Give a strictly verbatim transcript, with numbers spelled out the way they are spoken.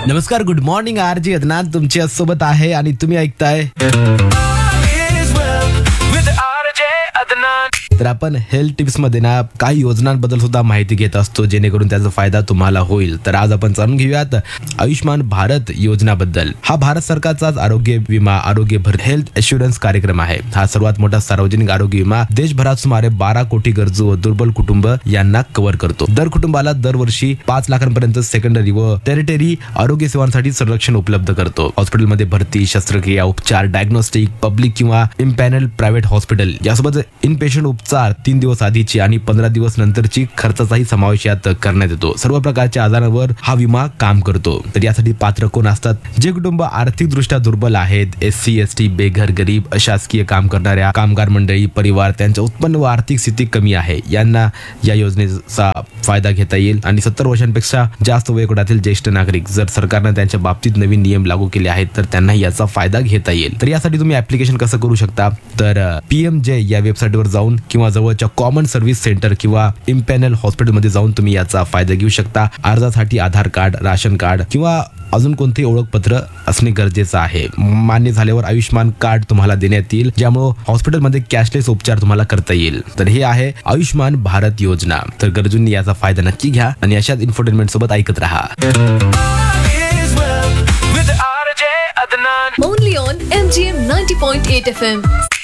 नमस्कार, good morning. RG Adnan तुमच्या सोबत आहे आणि तुम्ही ऐकताय. तर आपण हेल्थ टिप्स मध्ये ना काही योजनांबद्दल सुद्धा माहिती घेत असतो, जेणेकरून त्याचा फायदा तुम्हाला होईल. तर आज आपण जाणून घेऊयात आयुष्मान भारत योजनाबद्दल. हा भारत सरकारचाच आरोग्य विमा, आरोग्य भर हेल्थ इन्शुरन्स कार्यक्रम आहे. हा सर्वात मोठा सार्वजनिक आरोग्य विमा देशभरात सुमारे बारा कोटी गरजू व दुर्बल कुटुंब यांना कव्हर करतो. दर कुटुंबाला दरवर्षी पाच लाखांपर्यंत सेकंडरी व टेरिटरी आरोग्य सेवांसाठी संरक्षण उपलब्ध करतो. हॉस्पिटलमध्ये भरती, शस्त्रक्रिया, उपचार, डायग्नोस्टिक, पब्लिक किंवा इम्पॅनल प्रायव्हेट हॉस्पिटल यासोबत इनपेशंट उपचार तीन दिवस आधीची आणि पंधरा दिवस नंतरची खर्चाचाही समावेश यात करण्यात येतो. सर्व प्रकारच्या आजारांवर हा विमा काम करतो. तर यासाठी पात्र कोण असतात? जे कुटुंब आर्थिक दृष्ट्या दुर्बल आहेत, एस सी एस टी, बेघर, गरीब, अशासकीय काम करणाऱ्या कामगार मंडळी, परिवार त्यांच्या उत्पन्न व आर्थिक स्थिती कमी आहे, यांना या योजनेचा फायदा घेता येईल. आणि सत्तर वर्षांपेक्षा जास्त वयोगटातील ज्येष्ठ नागरिक, जर सरकारने त्यांच्या बाबतीत नवीन नियम लागू केले आहेत तर त्यांना याचा फायदा घेता येईल. तर यासाठी तुम्ही ऍप्लिकेशन कसं करू शकता? तर पी एम जे या वेबसाईटवर जाऊन किंवा जवळच्या कॉमन सर्व्हिस सेंटर किंवा इम्पॅनल हॉस्पिटलमध्ये जाऊन तुम्ही याचा फायदा घेऊ शकता. अर्जासाठी आधार कार्ड, राशन कार्ड किंवा अजून कोणते ओळखपत्र असणे गरजेचं आहे. मान्य झाल्यावर आयुष्मान कार्ड तुम्हाला देण्यात येईल, ज्यामुळे हॉस्पिटलमध्ये कॅशलेस उपचार तुम्हाला करता येईल. तर हे आहे आयुष्मान भारत योजना. तर गरजूंनी याचा फायदा नक्की घ्या आणि अशाच इन्फोटेनमेंट सोबत ऐकत राहा. Only on M G M ninety point eight F M.